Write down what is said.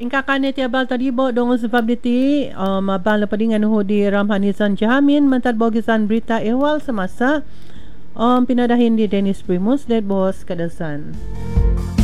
Ingkakane ti abal tadibo dong sebab diti mabal na padingan ho di Ramhanisan Jahamin mantad bogisan berita ehwal semasa pinadahin di Dennis Primus dead boss kadasan.